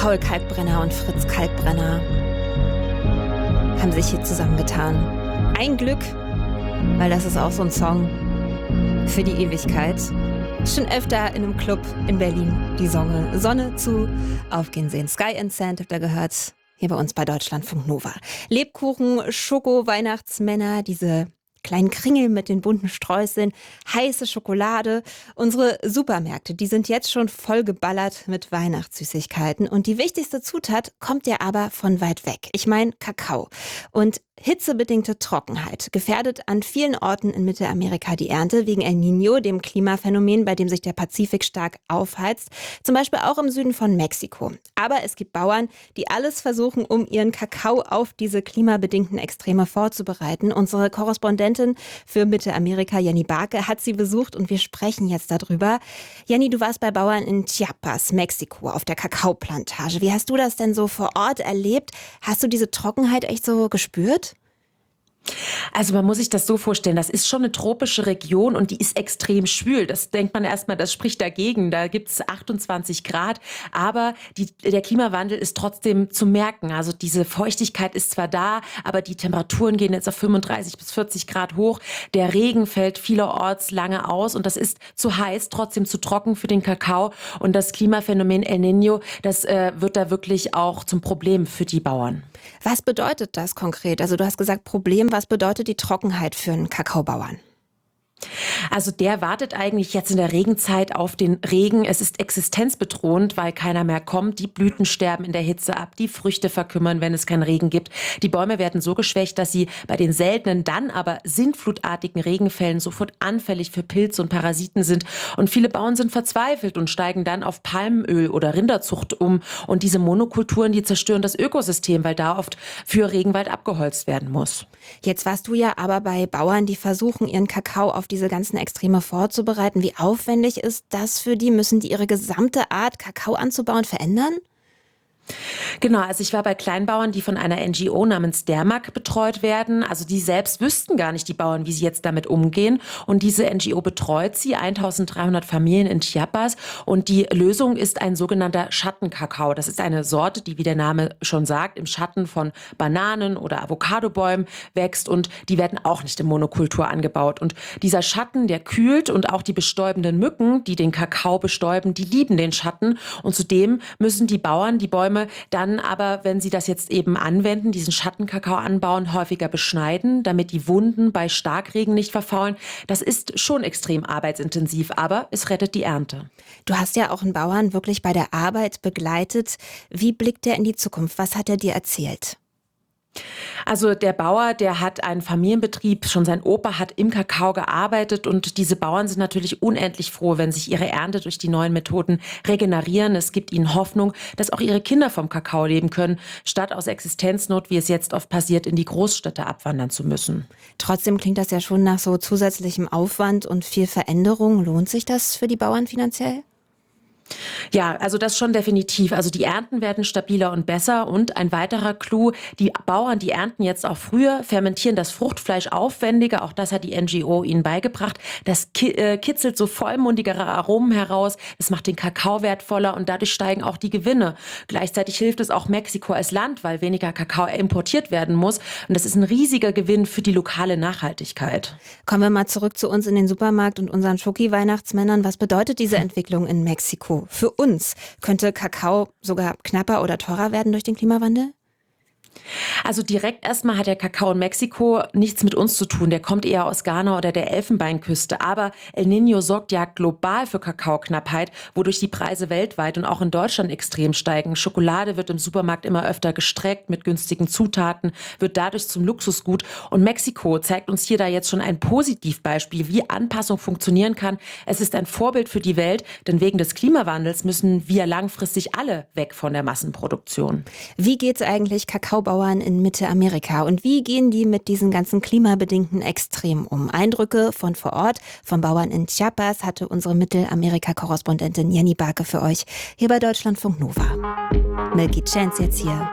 Paul Kalkbrenner und Fritz Kalkbrenner haben sich hier zusammengetan. Ein Glück, weil das ist auch so ein Song für die Ewigkeit. Schon öfter in einem Club in Berlin die Sonne zu aufgehen sehen. Sky and Sand habt ihr gehört, hier bei uns bei Deutschlandfunk Nova. Lebkuchen, Schoko, Weihnachtsmänner, diese kleinen Kringel mit den bunten Streuseln, heiße Schokolade. Unsere Supermärkte, die sind jetzt schon voll geballert mit Weihnachtssüßigkeiten. Und die wichtigste Zutat kommt ja aber von weit weg. Ich meine Kakao. Und hitzebedingte Trockenheit gefährdet an vielen Orten in Mittelamerika die Ernte wegen El Niño, dem Klimaphänomen, bei dem sich der Pazifik stark aufheizt. Zum Beispiel auch im Süden von Mexiko. Aber es gibt Bauern, die alles versuchen, um ihren Kakao auf diese klimabedingten Extreme vorzubereiten. Unsere Korrespondentin für Mittelamerika, Jenny Barke, hat sie besucht und wir sprechen jetzt darüber. Jenny, du warst bei Bauern in Chiapas, Mexiko, auf der Kakaoplantage. Wie hast du das denn so vor Ort erlebt? Hast du diese Trockenheit echt so gespürt? Also man muss sich das so vorstellen, das ist schon eine tropische Region und die ist extrem schwül. Das denkt man erstmal, das spricht dagegen. Da gibt es 28 Grad, aber der Klimawandel ist trotzdem zu merken. Also diese Feuchtigkeit ist zwar da, aber die Temperaturen gehen jetzt auf 35 bis 40 Grad hoch. Der Regen fällt vielerorts lange aus und das ist zu heiß, trotzdem zu trocken für den Kakao. Und das Klimaphänomen El Niño, das wird da wirklich auch zum Problem für die Bauern. Was bedeutet das konkret? Also du hast gesagt Problem, was bedeutet die Trockenheit für einen Kakaobauern? Also der wartet eigentlich jetzt in der Regenzeit auf den Regen. Es ist existenzbedrohend, weil keiner mehr kommt. Die Blüten sterben in der Hitze ab, die Früchte verkümmern, wenn es keinen Regen gibt. Die Bäume werden so geschwächt, dass sie bei den seltenen, dann aber sintflutartigen Regenfällen sofort anfällig für Pilze und Parasiten sind. Und viele Bauern sind verzweifelt und steigen dann auf Palmöl oder Rinderzucht um. Und diese Monokulturen, die zerstören das Ökosystem, weil da oft für Regenwald abgeholzt werden muss. Jetzt warst du ja aber bei Bauern, die versuchen, ihren Kakao auf diese ganzen Extreme vorzubereiten. Wie aufwendig ist das für die? Müssen die ihre gesamte Art, Kakao anzubauen, verändern? Genau, also ich war bei Kleinbauern, die von einer NGO namens Dermak betreut werden. Also die selbst wüssten gar nicht, die Bauern, wie sie jetzt damit umgehen. Und diese NGO betreut sie, 1300 Familien in Chiapas. Und die Lösung ist ein sogenannter Schattenkakao. Das ist eine Sorte, die, wie der Name schon sagt, im Schatten von Bananen oder Avocadobäumen wächst. Und die werden auch nicht in Monokultur angebaut. Und dieser Schatten, der kühlt und auch die bestäubenden Mücken, die den Kakao bestäuben, die lieben den Schatten. Und zudem müssen die Bauern die Bäume dann aber, wenn sie das jetzt eben anwenden, diesen Schattenkakao anbauen, häufiger beschneiden, damit die Wunden bei Starkregen nicht verfaulen. Das ist schon extrem arbeitsintensiv, aber es rettet die Ernte. Du hast ja auch einen Bauern wirklich bei der Arbeit begleitet. Wie blickt er in die Zukunft? Was hat er dir erzählt? Also der Bauer, der hat einen Familienbetrieb, schon sein Opa hat im Kakao gearbeitet und diese Bauern sind natürlich unendlich froh, wenn sich ihre Ernte durch die neuen Methoden regenerieren. Es gibt ihnen Hoffnung, dass auch ihre Kinder vom Kakao leben können, statt aus Existenznot, wie es jetzt oft passiert, in die Großstädte abwandern zu müssen. Trotzdem klingt das ja schon nach so zusätzlichem Aufwand und viel Veränderung. Lohnt sich das für die Bauern finanziell? Ja, also das schon definitiv. Also die Ernten werden stabiler und besser. Und ein weiterer Clou, die Bauern, die ernten jetzt auch früher, fermentieren das Fruchtfleisch aufwendiger. Auch das hat die NGO ihnen beigebracht. Das kitzelt so vollmundigere Aromen heraus. Es macht den Kakao wertvoller und dadurch steigen auch die Gewinne. Gleichzeitig hilft es auch Mexiko als Land, weil weniger Kakao importiert werden muss. Und das ist ein riesiger Gewinn für die lokale Nachhaltigkeit. Kommen wir mal zurück zu uns in den Supermarkt und unseren Schoki-Weihnachtsmännern. Was bedeutet diese Entwicklung in Mexiko für uns? Könnte Kakao sogar knapper oder teurer werden durch den Klimawandel? Also direkt erstmal hat der Kakao in Mexiko nichts mit uns zu tun. Der kommt eher aus Ghana oder der Elfenbeinküste. Aber El Niño sorgt ja global für Kakaoknappheit, wodurch die Preise weltweit und auch in Deutschland extrem steigen. Schokolade wird im Supermarkt immer öfter gestreckt mit günstigen Zutaten, wird dadurch zum Luxusgut. Und Mexiko zeigt uns hier da jetzt schon ein Positivbeispiel, wie Anpassung funktionieren kann. Es ist ein Vorbild für die Welt, denn wegen des Klimawandels müssen wir langfristig alle weg von der Massenproduktion. Wie geht's eigentlich Kakaobauern in Mittelamerika und wie gehen die mit diesen ganzen klimabedingten Extremen um? Eindrücke von vor Ort, von Bauern in Chiapas, hatte unsere Mittelamerika-Korrespondentin Jenny Barke für euch hier bei Deutschlandfunk Nova. Milky Chance jetzt hier